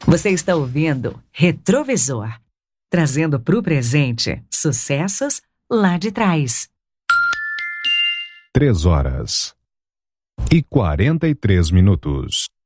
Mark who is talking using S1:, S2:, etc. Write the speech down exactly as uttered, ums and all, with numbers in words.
S1: Você está ouvindo Retrovisor, trazendo para o presente sucessos lá de trás.
S2: Três horas e quarenta e três minutos.